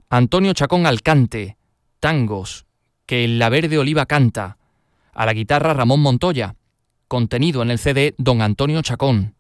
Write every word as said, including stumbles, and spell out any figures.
Antonio Chacón al cante, tangos, que el La Verde Oliva canta. A la guitarra Ramón Montoya, contenido en el C D Don Antonio Chacón.